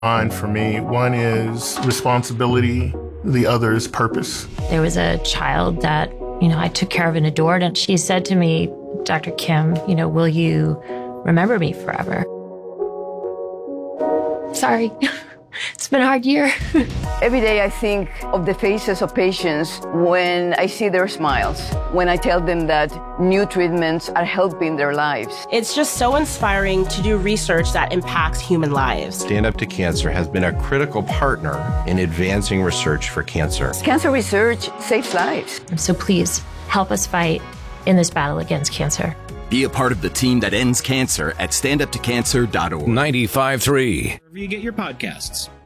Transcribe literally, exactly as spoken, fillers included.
On for me, one is responsibility, the other is purpose. There was a child that, you know, I took care of and adored, and she said to me, Doctor Kim, you know, will you remember me forever? Sorry. It's been a hard year. Every day I think of the faces of patients when I see their smiles, when I tell them that new treatments are helping their lives. It's just so inspiring to do research that impacts human lives. Stand Up to Cancer has been a critical partner in advancing research for cancer. Cancer research saves lives. So please help us fight in this battle against cancer. Be a part of the team that ends cancer at stand up to cancer dot org. ninety-five point three. Wherever you get your podcasts.